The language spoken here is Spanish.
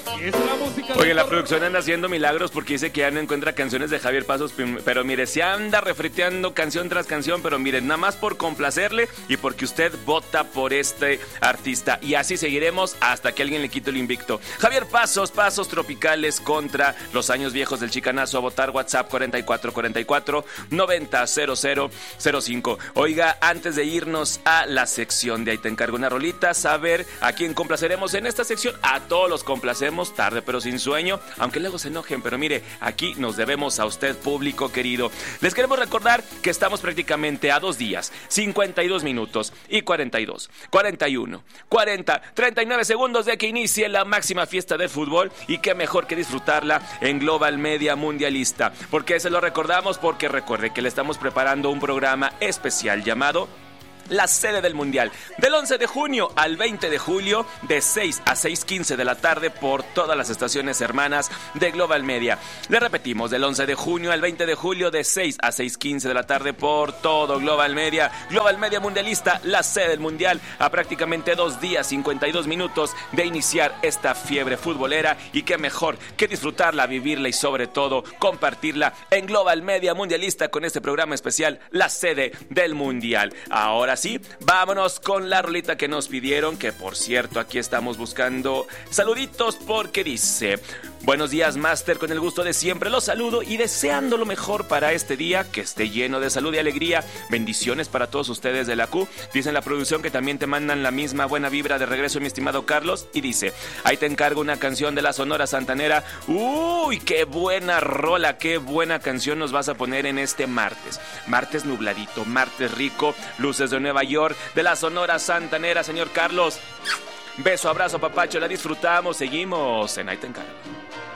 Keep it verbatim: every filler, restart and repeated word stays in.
Es la música. Oye, la producción anda haciendo milagros porque dice que ya no encuentra canciones de Javier Pasos, pero mire, se anda refriteando canción tras canción, pero mire, nada más por complacerle y porque usted vota por este artista. Y así seguiremos hasta que alguien le quite el invicto. Javier Pasos, Pasos Tropicales contra los años viejos del chicanazo. A votar WhatsApp cuarenta y cuatro cuarenta y cuatro noventa cero cero cero cinco. Oiga, antes de irnos a la sección de Ahí te encargo una rolita, saber a quién complaceremos en esta sección. A todos los complacemos tarde pero sin sueño, aunque luego se enojen, pero mire, aquí nos debemos a usted, público querido. Les queremos recordar que estamos prácticamente a dos días, cincuenta y dos minutos y cuarenta y dos, cuarenta y uno, cuarenta, treinta y nueve segundos de que inicie la máxima fiesta del fútbol, y qué mejor que disfrutarla en Global Media Mundialista. ¿Por qué se lo recordamos? Porque recuerde que le estamos preparando un programa especial llamado La Sede del Mundial, del once de junio al veinte de julio, de seis a seis quince de la tarde, por todas las estaciones hermanas de Global Media. Le repetimos, del once de junio al veinte de julio, de seis a seis quince de la tarde, por todo Global Media. Global Media Mundialista, La Sede del Mundial, a prácticamente dos días, cincuenta y dos minutos de iniciar esta fiebre futbolera, y qué mejor que disfrutarla, vivirla y sobre todo compartirla en Global Media Mundialista con este programa especial, La Sede del Mundial. Ahora sí, vámonos con la rolita que nos pidieron, que por cierto aquí estamos buscando saluditos porque dice: buenos días, Master, con el gusto de siempre los saludo y deseando lo mejor para este día, que esté lleno de salud y alegría. Bendiciones para todos ustedes de la Q. Dicen la producción que también te mandan la misma buena vibra de regreso, mi estimado Carlos, y dice: ahí te encargo una canción de la Sonora Santanera. Uy, qué buena rola, qué buena canción nos vas a poner en este martes. Martes nubladito, martes rico, luces de Nueva York, de la Sonora Santanera, señor Carlos. Beso, abrazo, papacho, la disfrutamos, seguimos en Ahí te encargo.